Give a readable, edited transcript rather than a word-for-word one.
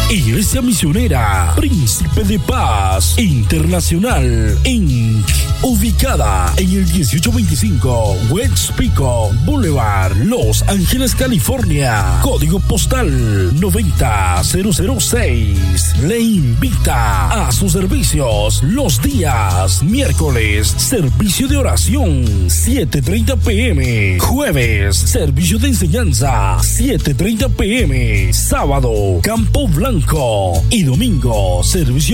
Iglesia Misionera Príncipe de Paz Internacional Inc. Ubicada en el 1825 West Pico Boulevard, Los Ángeles, California. Código postal 90006. Le invita a sus servicios los días miércoles, servicio de oración 7:30 p.m. Jueves, servicio de enseñanza 7:30 p.m. Sábado, Campo Blanco. Y domingo, servicio